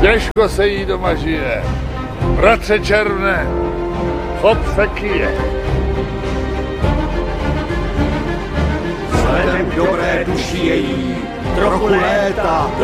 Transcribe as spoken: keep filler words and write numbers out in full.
Těžko se jí doma žije. Bratře Červné, chod fekie. Vzhledem k dobré duši její, trochu léta